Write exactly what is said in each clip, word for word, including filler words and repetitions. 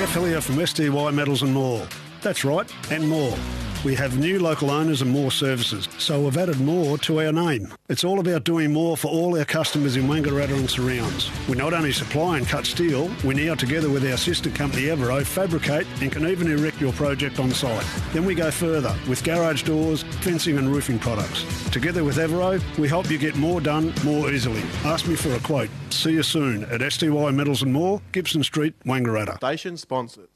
Jeff Hillier from S T Y Metals and More. That's right, and more. We have new local owners and more services, so we've added more to our name. It's all about doing more for all our customers in Wangaratta and surrounds. We not only supply and cut steel, we now, together with our sister company Evero, fabricate and can even erect your project on site. Then we go further with garage doors, fencing and roofing products. Together with Evero, we help you get more done more easily. Ask me for a quote. See you soon at S T Y Metals and More, Gibson Street, Wangaratta. Station sponsored.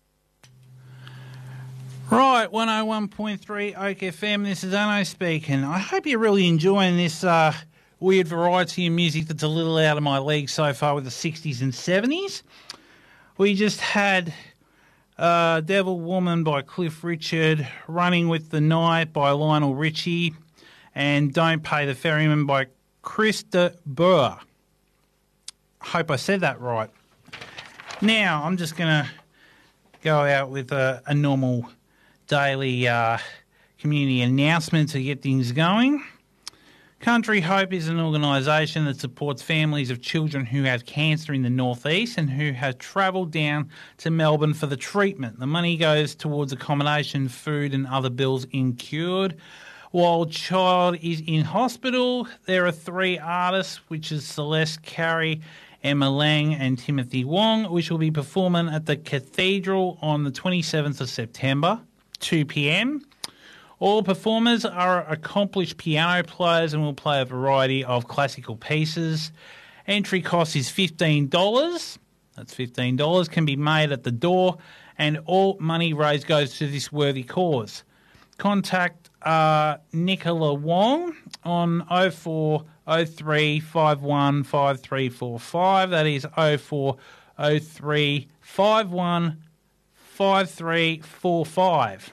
Right, one oh one point three Oak F M, this is Anno speaking. I hope you're really enjoying this uh, weird variety of music that's a little out of my league so far with the sixties and seventies. We just had uh, Devil Woman by Cliff Richard, Running with the Night by Lionel Richie, and Don't Pay the Ferryman by Chris de Burgh. I hope I said that right. Now, I'm just going to go out with a, a normal daily uh, community announcement to get things going. Country Hope is an organisation that supports families of children who have cancer in the northeast and who have travelled down to Melbourne for the treatment. The money goes towards accommodation, food and other bills incurred. While child is in hospital, there are three artists, which is Celeste Carey, Emma Lang and Timothy Wong, which will be performing at the Cathedral on the twenty-seventh of September, two p m. All performers are accomplished piano players and will play a variety of classical pieces. Entry cost is fifteen dollars. That's fifteen dollars, can be made at the door, and all money raised goes to this worthy cause. Contact uh, Nicola Wong on oh four oh three five one five three four five. That is oh four oh three five one five three four five.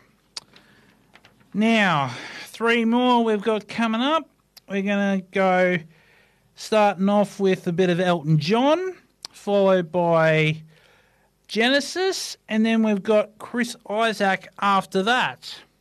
Now, three more we've got coming up. We're going to go starting off with a bit of Elton John, followed by Genesis, and then we've got Chris Isaak after that.